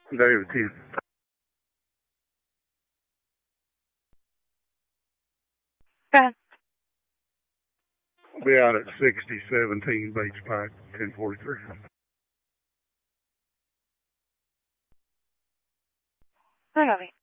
David 10. Okay. Be out at 6017 Beach Pike, 1043. I got it.